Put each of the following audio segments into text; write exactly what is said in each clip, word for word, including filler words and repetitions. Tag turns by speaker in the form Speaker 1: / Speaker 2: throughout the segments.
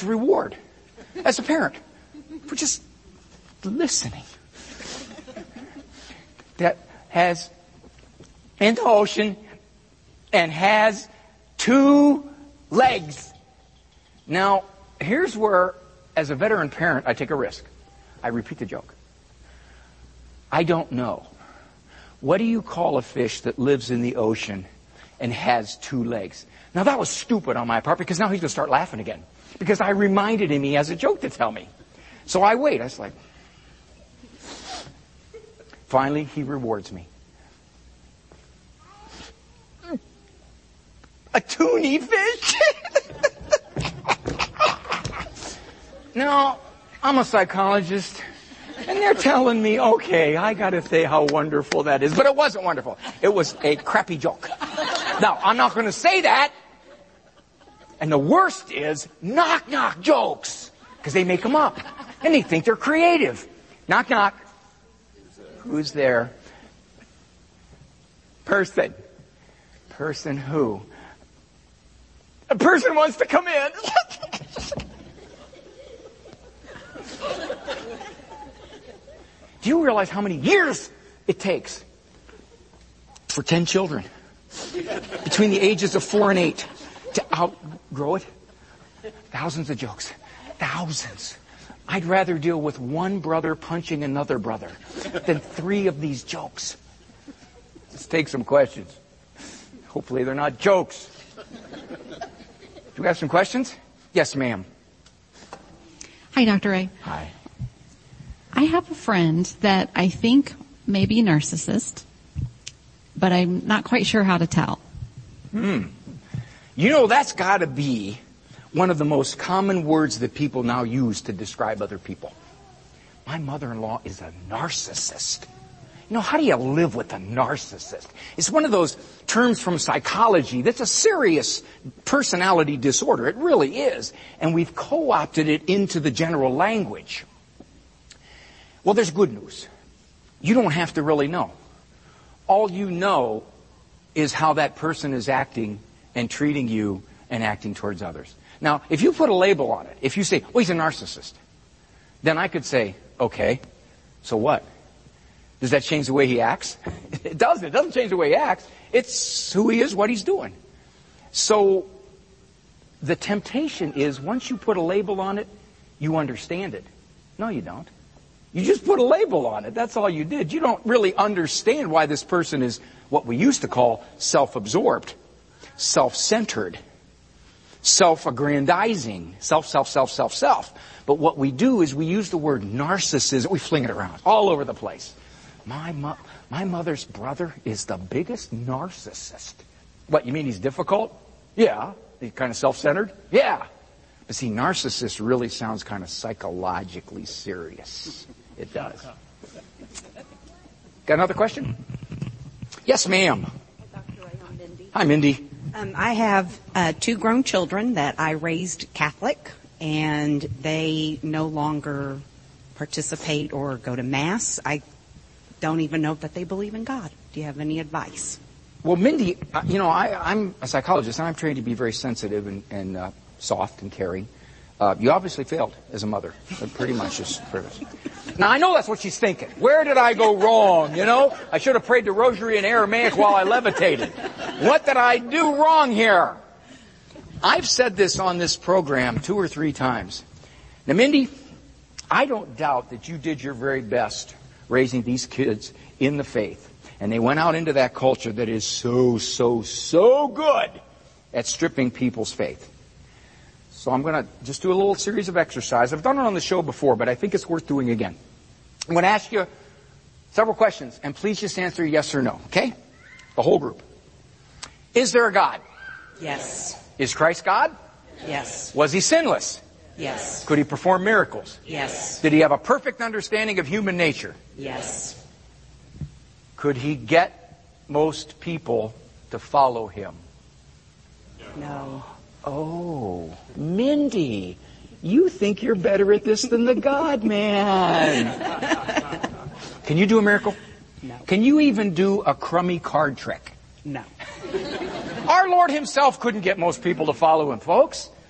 Speaker 1: gets a reward as a parent for just listening. That has in the ocean and has two legs. Now, here's where, as a veteran parent, I take a risk. I repeat the joke. I don't know. What do you call a fish that lives in the ocean and has two legs? Now, that was stupid on my part, because now he's going to start laughing again. Because I reminded him he has a joke to tell me. So I wait. I was like... Finally, he rewards me. A toonie fish? Now, I'm a psychologist, and they're telling me, okay, I got to say how wonderful that is. But it wasn't wonderful. It was a crappy joke. Now, I'm not going to say that. And the worst is knock-knock jokes, because they make them up, and they think they're creative. Knock-knock. Who's there? Person. Person who? A person wants to come in. Do you realize how many years it takes for ten children between the ages of four and eight to outgrow it? Thousands of jokes. Thousands. I'd rather deal with one brother punching another brother than three of these jokes. Let's take some questions. Hopefully they're not jokes. Do we have some questions? Yes, ma'am.
Speaker 2: Hi, Doctor Ray.
Speaker 1: Hi.
Speaker 2: I have a friend that I think may be a narcissist, but I'm not quite sure how to tell.
Speaker 1: Hmm. You know, that's got to be one of the most common words that people now use to describe other people. My mother-in-law is a narcissist. You know, how do you live with a narcissist? It's one of those terms from psychology that's a serious personality disorder. It really is. And we've co-opted it into the general language. Well, there's good news. You don't have to really know. All you know is how that person is acting and treating you and acting towards others. Now, if you put a label on it, if you say, oh, he's a narcissist, then I could say, okay, so what? Does that change the way he acts? It doesn't. It doesn't change the way he acts. It's who he is, what he's doing. So the temptation is, once you put a label on it, you understand it. No, you don't. You just put a label on it. That's all you did. You don't really understand why this person is what we used to call self-absorbed, self-centered, self-aggrandizing, self, self, self, self, self. But what we do is we use the word narcissism. We fling it around all over the place. My mo- my mother's brother is the biggest narcissist. What, you mean he's difficult? Yeah. He's kind of self-centered? Yeah. But see, narcissist really sounds kind of psychologically serious. It does. Got another question? Yes, ma'am.
Speaker 3: Hi, Doctor Ray. I'm Mindy.
Speaker 1: Hi, Mindy.
Speaker 3: Um, I have uh, two grown children that I raised Catholic, and they no longer participate or go to Mass. I don't even know that they believe in God. Do you have any advice?
Speaker 1: Well, Mindy, uh, you know, I, I'm a psychologist, and I'm trained to be very sensitive and, and uh, soft and caring. Uh, you obviously failed as a mother. That pretty much is pretty much. Now, I know that's what she's thinking. Where did I go wrong, you know? I should have prayed the rosary in Aramaic while I levitated. What did I do wrong here? I've said this on this program two or three times. Now, Mindy, I don't doubt that you did your very best raising these kids in the faith. And they went out into that culture that is so, so, so good at stripping people's faith. So I'm going to just do a little series of exercise. I've done it on the show before, but I think it's worth doing again. I'm going to ask you several questions, and please just answer yes or no, okay? The whole group. Is there a God?
Speaker 3: Yes.
Speaker 1: Is Christ God?
Speaker 3: Yes.
Speaker 1: Was he sinless?
Speaker 3: Yes.
Speaker 1: Could he perform miracles?
Speaker 3: Yes.
Speaker 1: Did he have a perfect understanding of human nature?
Speaker 3: Yes.
Speaker 1: Could he get most people to follow him?
Speaker 3: No.
Speaker 1: Oh, Mindy, you think you're better at this than the God man. Can you do a miracle?
Speaker 3: No.
Speaker 1: Can you even do a crummy card trick?
Speaker 3: No.
Speaker 1: Our Lord himself couldn't get most people to follow him, folks.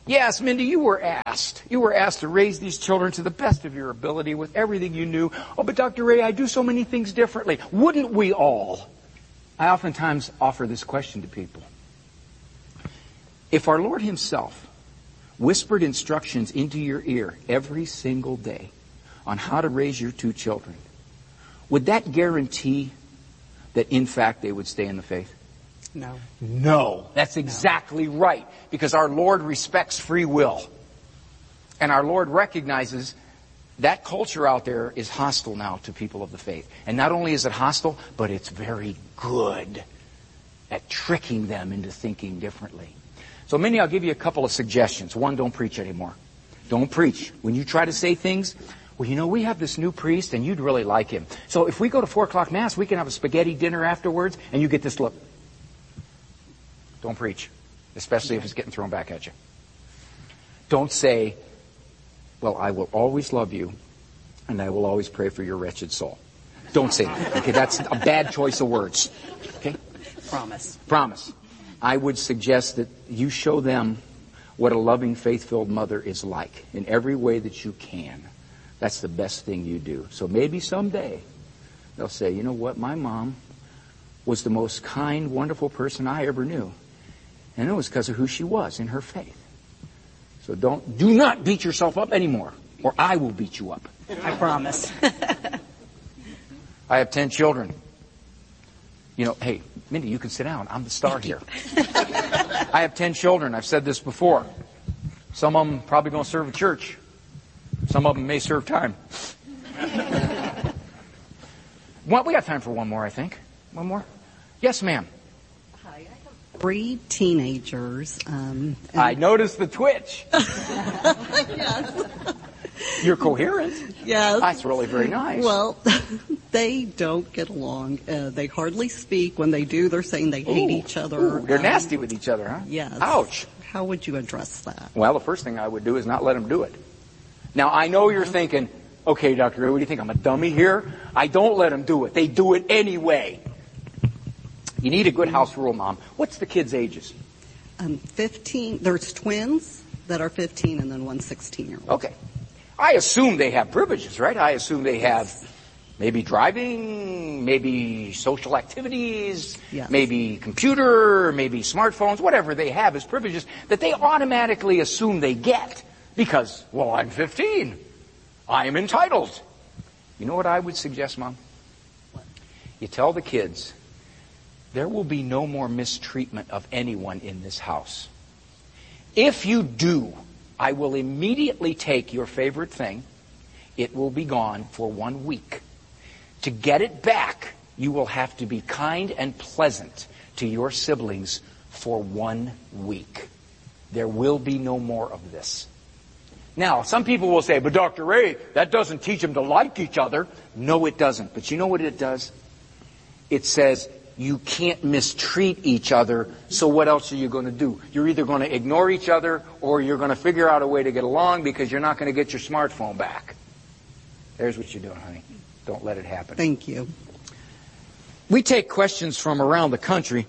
Speaker 1: Yes, Mindy, you were asked. You were asked to raise these children to the best of your ability with everything you knew. Oh, but Doctor Ray, I do so many things differently. Wouldn't we all? I oftentimes offer this question to people. If our Lord himself whispered instructions into your ear every single day on how to raise your two children, would that guarantee that, in fact, they would stay in the faith?
Speaker 3: No.
Speaker 1: No. That's exactly no. right. Because our Lord respects free will. And our Lord recognizes that culture out there is hostile now to people of the faith. And not only is it hostile, but it's very good at tricking them into thinking differently. So, Minnie, I'll give you a couple of suggestions. One, don't preach anymore. Don't preach. When you try to say things, well, you know, we have this new priest and you'd really like him. So if we go to four o'clock Mass, we can have a spaghetti dinner afterwards, and you get this look. Don't preach, especially if it's getting thrown back at you. Don't say, well, I will always love you, and I will always pray for your wretched soul. Don't say that. Okay, that's a bad choice of words. Okay?
Speaker 3: Promise.
Speaker 1: Promise. I would suggest that you show them what a loving, faith-filled mother is like in every way that you can. That's the best thing you do. So maybe someday they'll say, you know what, my mom was the most kind, wonderful person I ever knew. And it was because of who she was in her faith. So don't, do not beat yourself up anymore, or I will beat you up.
Speaker 3: I promise.
Speaker 1: I have ten children. You know, hey, Mindy, you can sit down. I'm the star here. I have ten children. I've said this before. Some of them probably going to serve a church. Some of them may serve time. Well, we got time for one more, I think. One more? Yes, ma'am.
Speaker 4: Three teenagers. Um,
Speaker 1: I noticed the twitch.
Speaker 4: Yes.
Speaker 1: You're coherent.
Speaker 4: Yes.
Speaker 1: That's really very nice.
Speaker 4: Well, they don't get along. Uh, they hardly speak. When they do, they're saying they hate
Speaker 1: Ooh.
Speaker 4: each other.
Speaker 1: Ooh, they're
Speaker 4: um,
Speaker 1: nasty with each other, huh?
Speaker 4: Yes.
Speaker 1: Ouch.
Speaker 4: How would you address that?
Speaker 1: Well, the first thing I would do is not let them do it. Now, I know you're thinking, okay, Doctor Ray, what do you think? I'm a dummy here? I don't let them do it. They do it anyway. You need a good house rule, Mom. What's the kids' ages?
Speaker 4: Um, fifteen. There's twins that are fifteen, and then one sixteen-year-old.
Speaker 1: Okay. I assume they have privileges, right? I assume they have maybe driving, maybe social activities,
Speaker 4: yes.
Speaker 1: maybe computer, maybe smartphones, whatever they have as privileges that they automatically assume they get because, well, I'm fifteen. I am entitled. You know what I would suggest, Mom?
Speaker 4: What?
Speaker 1: You tell the kids, there will be no more mistreatment of anyone in this house. If you do, I will immediately take your favorite thing. It will be gone for one week. To get it back, you will have to be kind and pleasant to your siblings for one week. There will be no more of this. Now, some people will say, but Doctor Ray, that doesn't teach them to like each other. No, it doesn't. But you know what it does? It says, you can't mistreat each other, so what else are you going to do? You're either going to ignore each other or you're going to figure out a way to get along because you're not going to get your smartphone back. There's what you're doing, honey. Don't let it happen.
Speaker 4: Thank you.
Speaker 1: We take questions from around the country.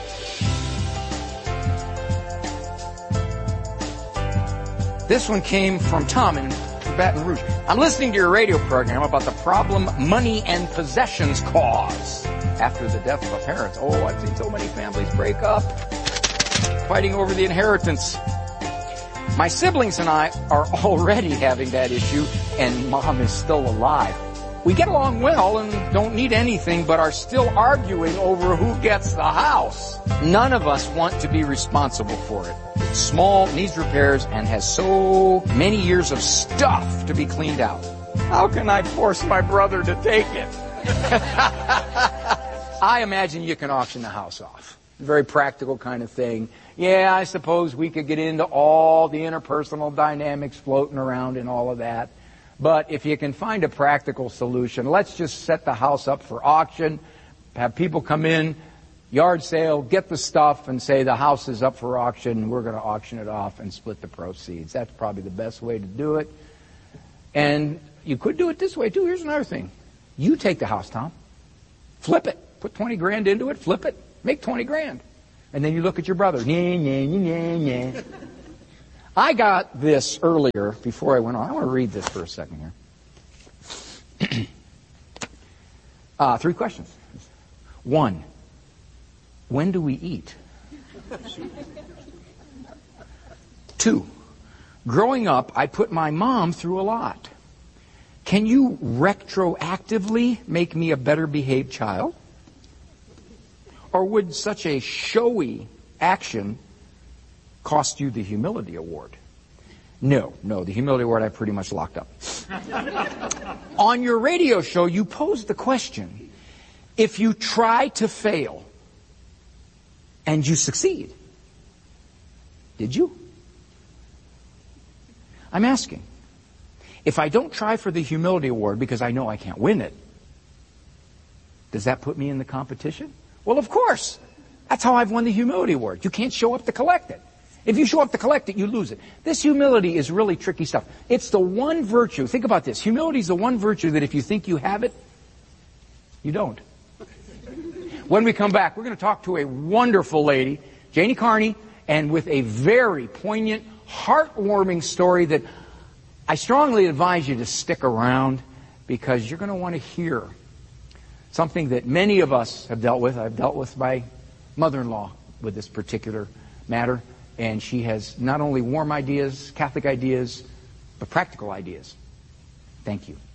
Speaker 1: This one came from Tom in Baton Rouge. I'm listening to your radio program about the problem money and possessions cause after the death of a parent. Oh, I've seen so many families break up, fighting over the inheritance. My siblings and I are already having that issue, and Mom is still alive. We get along well and don't need anything, but are still arguing over who gets the house. None of us want to be responsible for it. It's small, needs repairs, and has so many years of stuff to be cleaned out. How can I force my brother to take it? I imagine you can auction the house off. Very practical kind of thing. Yeah, I suppose we could get into all the interpersonal dynamics floating around and all of that. But if you can find a practical solution, let's just set the house up for auction, have people come in, yard sale, get the stuff, and say the house is up for auction, we're going to auction it off and split the proceeds. That's probably the best way to do it. And you could do it this way, too. Here's another thing. You take the house, Tom. Flip it. Put twenty grand into it. Flip it. Make twenty grand. And then you look at your brother. Nye, nye, nye, nye. I got this earlier before I went on. I want to read this for a second here. uh, three questions. One, when do we eat? Two, growing up, I put my mom through a lot. Can you retroactively make me a better behaved child? Or would such a showy action cost you the humility award? No, no, the humility award I pretty much locked up. On your radio show, you posed the question, if you try to fail and you succeed, did you? I'm asking. If I don't try for the humility award because I know I can't win it, does that put me in the competition? Well, of course. That's how I've won the humility award. You can't show up to collect it. If you show up to collect it, you lose it. This humility is really tricky stuff. It's the one virtue. Think about this. Humility is the one virtue that if you think you have it, you don't. When we come back, we're going to talk to a wonderful lady, Janie Carney, and with a very poignant, heartwarming story that I strongly advise you to stick around because you're going to want to hear something that many of us have dealt with. I've dealt with my mother-in-law with this particular matter, and she has not only warm ideas, Catholic ideas, but practical ideas. Thank you.